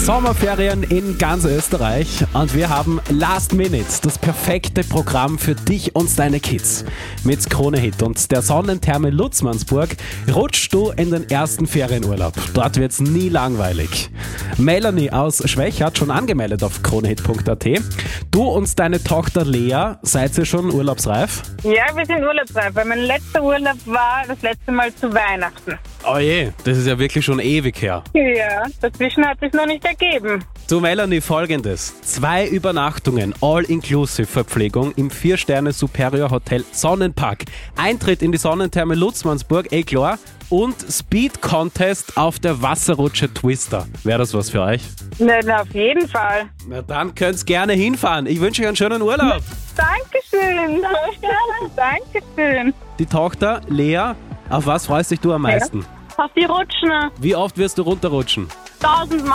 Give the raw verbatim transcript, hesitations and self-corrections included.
Sommerferien in ganz Österreich und wir haben Last Minute, das perfekte Programm für dich und deine Kids. Mit Krone Hit und der Sonnentherme Lutzmannsburg rutschst du in den ersten Ferienurlaub. Dort wird's nie langweilig. Melanie aus Schwäch hat schon angemeldet auf kronehit punkt at. Du und deine Tochter Lea, seid ihr schon urlaubsreif? Ja, wir sind urlaubsreif, weil mein letzter Urlaub war das letzte Mal zu Weihnachten. Oh je, das ist ja wirklich schon ewig her. Ja, dazwischen hat sich noch nicht ergeben. Du Melanie, folgendes. Zwei Übernachtungen, All-Inclusive-Verpflegung im vier Sterne Superior Hotel Sonnenpark. Eintritt in die Sonnentherme Lutzmannsburg, eh klar. Und Speed Contest auf der Wasserrutsche Twister. Wäre das was für euch? Na, na, auf jeden Fall. Na dann könnt's gerne hinfahren. Ich wünsche euch einen schönen Urlaub. Dankeschön. Dankeschön. Die Tochter Lea, auf was freust dich du am meisten? Auf die Rutschen. Wie oft wirst du runterrutschen? Tausendmal.